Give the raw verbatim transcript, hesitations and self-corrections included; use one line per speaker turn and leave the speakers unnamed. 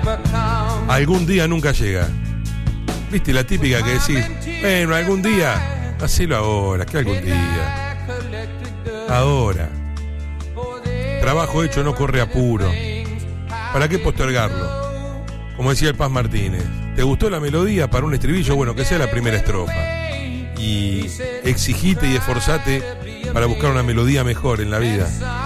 Algún día nunca llega. ¿Viste la típica que decís, bueno, algún día, hacelo ahora, que algún día. Ahora. Trabajo hecho no corre apuro. ¿Para qué postergarlo? Como decía el Paz Martínez, ¿te gustó la melodía para un estribillo? Bueno, que sea la primera estrofa. Y exigite y esforzate para buscar una melodía mejor en la vida.